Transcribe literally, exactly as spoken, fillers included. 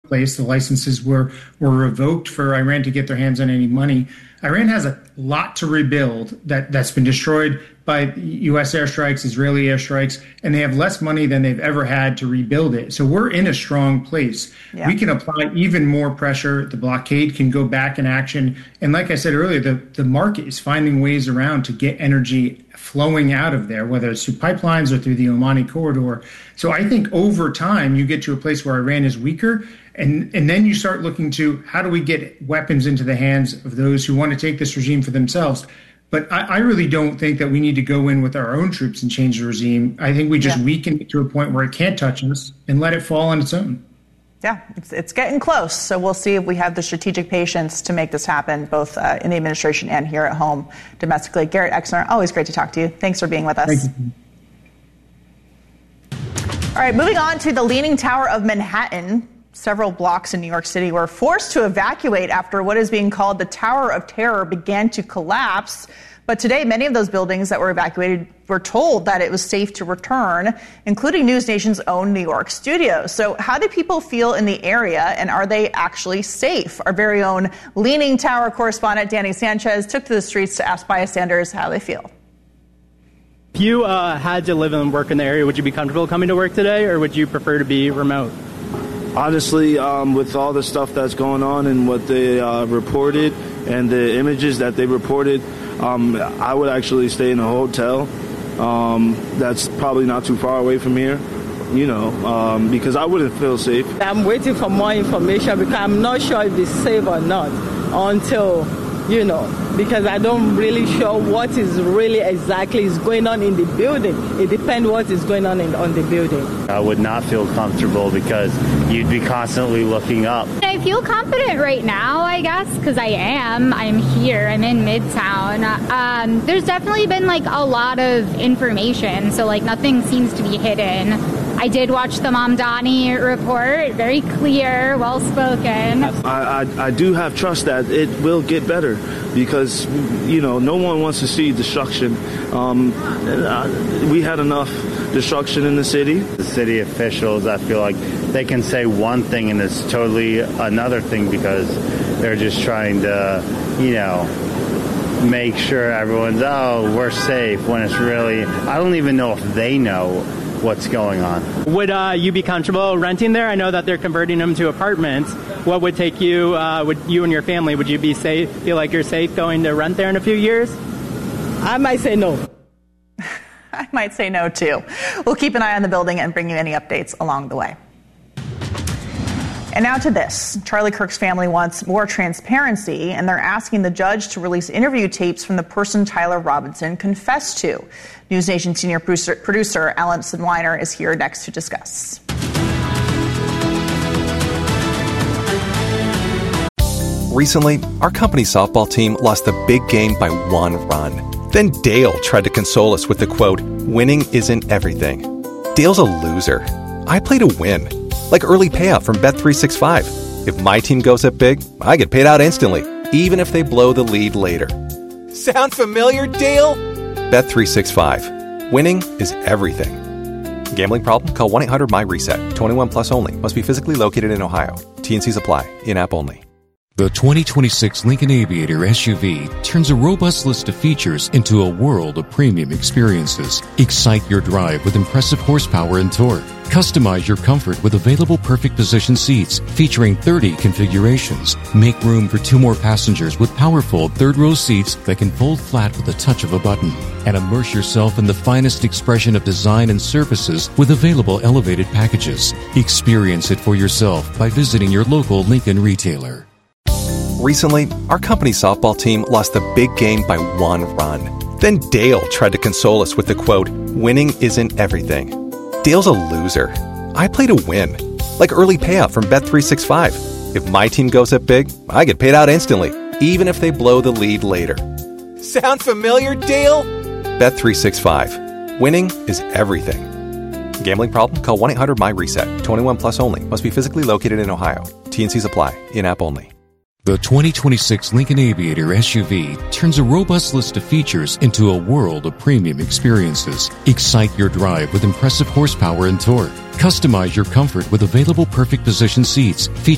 place. The licenses were, were revoked for Iran to get their hands on any money. Iran has a lot to rebuild that, that's been destroyed by U S airstrikes, Israeli airstrikes, and they have less money than they've ever had to rebuild it. So we're in a strong place. Yeah. We can apply even more pressure. The blockade can go back in action. And like I said earlier, the, the market is finding ways around to get energy flowing out of there, whether it's through pipelines or through the Omani corridor. So I think over time, you get to a place where Iran is weaker. And, and then you start looking to how do we get weapons into the hands of those who want to take this regime for themselves. But I, I really don't think that we need to go in with our own troops and change the regime. I think we just yeah. weaken it to a point where it can't touch us and let it fall on its own. Yeah, it's, it's getting close. So we'll see if we have the strategic patience to make this happen, both uh, in the administration and here at home domestically. Garrett Exner, always great to talk to you. Thanks for being with us. Thank you. All right, moving on to the Leaning Tower of Manhattan. Several blocks in New York City were forced to evacuate after what is being called the Tower of Terror began to collapse. But today, many of those buildings that were evacuated were told that it was safe to return, including News Nation's own New York studio. So how do people feel in the area, and are they actually safe? Our very own Leaning Tower correspondent Danny Sanchez took to the streets to ask bystanders how they feel. If you uh, had to live and work in the area, would you be comfortable coming to work today, or would you prefer to be remote? Honestly, um, with all the stuff that's going on and what they uh, reported and the images that they reported, um, I would actually stay in a hotel um, that's probably not too far away from here, you know, um, because I wouldn't feel safe. I'm waiting for more information because I'm not sure if it's safe or not until, you know, because I don't really sure what is really exactly is going on in the building. It depends what is going on in on the building. I would not feel comfortable because you'd be constantly looking up. I feel confident right now, I guess, because I am. I'm here. I'm in Midtown. Um, there's definitely been like a lot of information, so like nothing seems to be hidden. I did watch the Mamdani report, very clear, well-spoken. I, I, I do have trust that it will get better because, you know, no one wants to see destruction. Um, we had enough destruction in the city. The city officials, I feel like they can say one thing and it's totally another thing because they're just trying to, you know, make sure everyone's, oh, we're safe, when it's really, I don't even know if they know what's going on. Would uh, you be comfortable renting there? I know that they're converting them to apartments. What would take you, uh, would you and your family, would you be safe, feel like you're safe going to rent there in a few years? I might say no. I might say no, too. We'll keep an eye on the building and bring you any updates along the way. And now to this. Charlie Kirk's family wants more transparency, and they're asking the judge to release interview tapes from the person Tyler Robinson confessed to. News Nation senior producer, producer Allison Weiner is here next to discuss. Recently, our company's softball team lost the big game by one run. Then Dale tried to console us with the quote, "Winning isn't everything." Dale's a loser. I play to win. Like early payout from Bet three sixty-five. If my team goes up big, I get paid out instantly, even if they blow the lead later. Sound familiar, Dale? Bet three sixty-five. Winning is everything. Gambling problem? Call one eight hundred my reset. twenty-one plus only. Must be physically located in Ohio. T and C's apply. In-app only. The twenty twenty-six Lincoln Aviator S U V turns a robust list of features into a world of premium experiences. Excite your drive with impressive horsepower and torque. Customize your comfort with available perfect position seats featuring thirty configurations. Make room for two more passengers with powerful third-row seats that can fold flat with the touch of a button. And immerse yourself in the finest expression of design and services with available elevated packages. Experience it for yourself by visiting your local Lincoln retailer. Recently, our company's softball team lost the big game by one run. Then Dale tried to console us with the quote, "Winning isn't everything." Dale's a loser. I play to win. Like early payout from Bet three sixty-five. If my team goes up big, I get paid out instantly, even if they blow the lead later. Sound familiar, Dale? Bet three sixty-five. Winning is everything. Gambling problem? Call one eight hundred my reset. twenty-one plus only. Must be physically located in Ohio. T and C's apply. In-app only. The twenty twenty-six Lincoln Aviator S U V turns a robust list of features into a world of premium experiences. Excite your drive with impressive horsepower and torque. Customize your comfort with available perfect position seats featuring